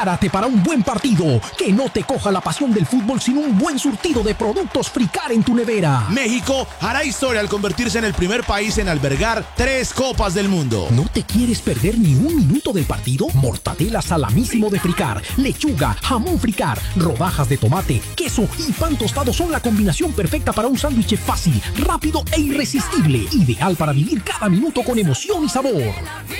Prepárate para un buen partido. Que no te coja la pasión del fútbol sin un buen surtido de productos Fricar en tu nevera. México hará historia al convertirse en el primer país en albergar 3 Copas del Mundo. ¿No te quieres perder ni un minuto del partido? Mortadela salamísimo de Fricar, lechuga, jamón Fricar, rodajas de tomate, queso y pan tostado son la combinación perfecta para un sándwich fácil, rápido e irresistible. Ideal para vivir cada minuto con emoción y sabor.